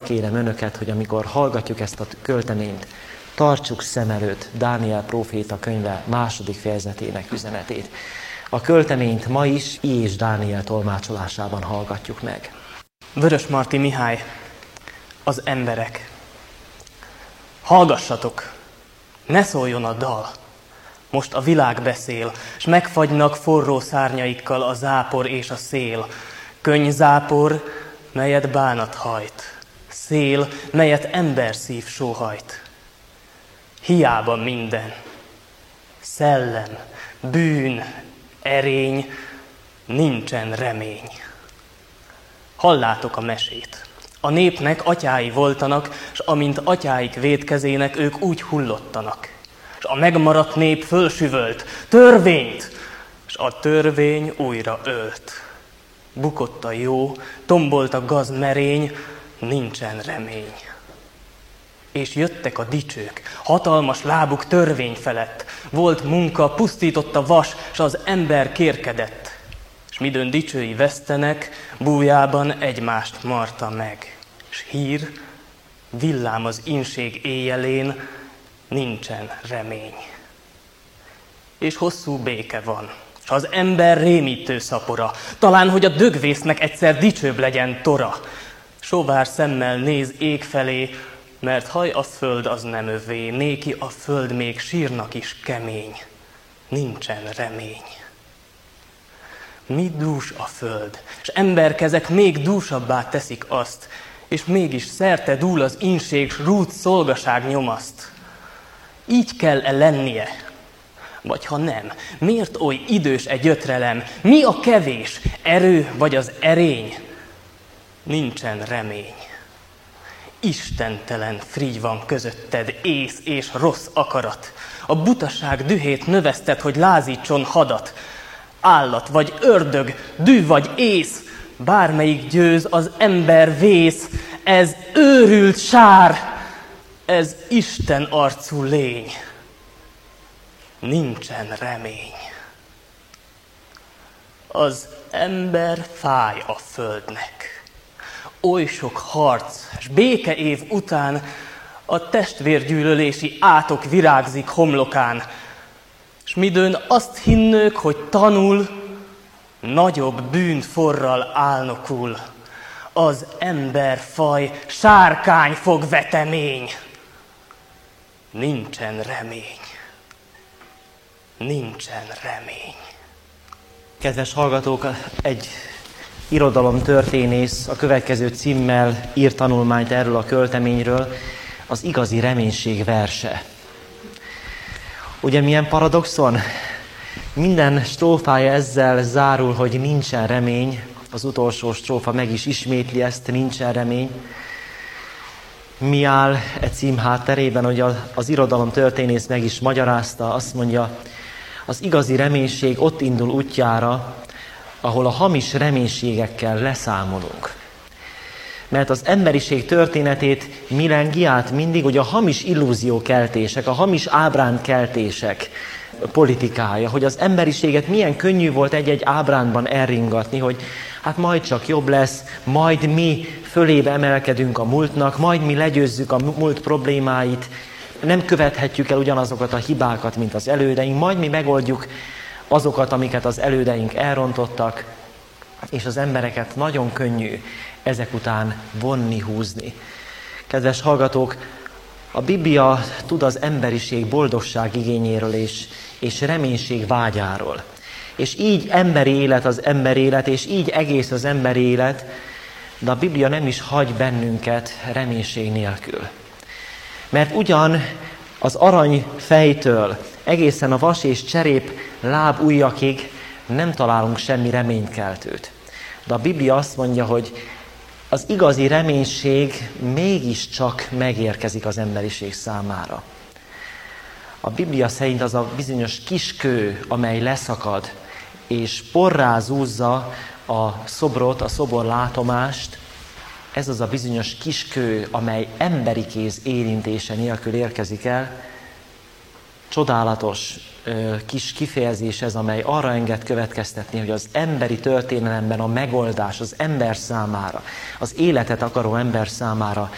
kérem önöket, hogy amikor hallgatjuk ezt a költeményt, tartsuk szem előtt Dániel próféta könyve 2. fejezetének üzenetét. A költeményt ma is I. és Dániel tolmácsolásában hallgatjuk meg. Vörösmarty Mihály, az emberek. Hallgassatok, ne szóljon a dal. Most a világ beszél, s megfagynak forró szárnyaikkal a zápor és a szél. Könnyzápor, melyet bánat hajt. Szél, melyet emberszív sóhajt. Hiába minden. Szellem, bűn, erény, nincsen remény. Hallátok a mesét. A népnek atyái voltanak, s amint atyáik vétkezének, ők úgy hullottanak. És a megmaradt nép fölsüvölt törvényt, és a törvény újra ölt. Bukott a jó, tombolt a gaz merény, nincsen remény. És jöttek a dicsők, hatalmas lábuk törvény felett. Volt munka, pusztított a vas, s az ember kérkedett. És midőn dicsői vesztenek, bújában egymást marta meg. És hír, villám az inség éjjelén, nincsen remény. És hosszú béke van, s az ember rémítő szapora. Talán, hogy a dögvésznek egyszer dicsőbb legyen tora. Sovár szemmel néz ég felé, mert haj a föld az nem övé, néki a föld még sírnak is kemény. Nincsen remény. Mi dús a föld, s emberkezek még dúsabbá teszik azt, és mégis szerte dúl az inség, s rút szolgaság nyomaszt. Így kell-e lennie? Vagy ha nem, miért oly idős egy gyötrelem? Mi a kevés, erő vagy az erény? Nincsen remény. Istentelen frigy van közötted ész és rossz akarat. A butaság dühét növeszted, hogy lázítson hadat. Állat vagy ördög, dű vagy ész, bármelyik győz, az ember vész. Ez őrült sár, ez Isten arcú lény. Nincsen remény. Az ember fáj a földnek. Oly sok harc, s békeév után a testvérgyűlölési átok virágzik homlokán. S midőn azt hinnők, hogy tanul, nagyobb bűnt forral álnokul. Az emberfaj sárkány fog vetemény. Nincsen remény. Nincsen remény. Kedves hallgatók, egy irodalomtörténész a következő címmel írt tanulmányt erről a költeményről, az igazi reménység verse. Ugye milyen paradoxon? Minden strófája ezzel zárul, hogy nincsen remény, az utolsó strófa meg is ismétli ezt, nincsen remény. Mi áll e cím hátterében, hogy az irodalomtörténész meg is magyarázta, azt mondja, az igazi reménység ott indul útjára, ahol a hamis reménységekkel leszámolunk. Mert az emberiség történetét millengiát mindig, hogy a hamis illúziókeltések, a hamis ábrándkeltések politikája, hogy az emberiséget milyen könnyű volt egy-egy ábrándban elringatni, hogy hát majd csak jobb lesz, majd mi fölébe emelkedünk a múltnak, majd mi legyőzzük a múlt problémáit, nem követhetjük el ugyanazokat a hibákat, mint az elődeink, majd mi megoldjuk azokat, amiket az elődeink elrontottak, és az embereket nagyon könnyű ezek után vonni, húzni. Kedves hallgatók, a Biblia tud az emberiség boldogság igényéről és reménység vágyáról. És így emberi élet az emberi élet, és így egész az emberi élet, de a Biblia nem is hagy bennünket reménység nélkül. Mert ugyan az arany fejtől egészen a vas és cserép lábujjakig nem találunk semmi reménykeltőt. De a Biblia azt mondja, hogy az igazi reménység mégiscsak megérkezik az emberiség számára. A Biblia szerint az a bizonyos kiskő, amely leszakad, és porrá zúzza a szobrot, a szobor látomást, ez az a bizonyos kiskő, amely emberi kéz érintése nélkül érkezik el. Csodálatos kis kifejezés ez, amely arra enged következtetni, hogy az emberi történelemben a megoldás az ember számára, az életet akaró ember számára